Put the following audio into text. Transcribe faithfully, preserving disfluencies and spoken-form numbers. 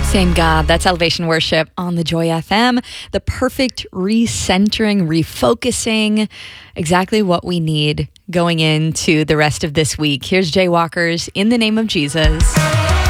Same God. That's Elevation Worship on the Joy F M. The perfect recentering, refocusing, exactly what we need going into the rest of this week. Here's Jay Walker's In the Name of Jesus.